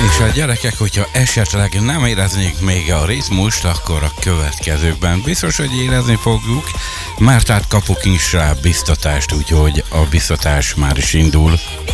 És a gyerekek, hogyha esetleg nem éreznék még a ritmust, akkor a következőkben biztos, hogy érezni fogjuk, mert hát kapunk is rá biztatást, úgyhogy a biztatás már is indul.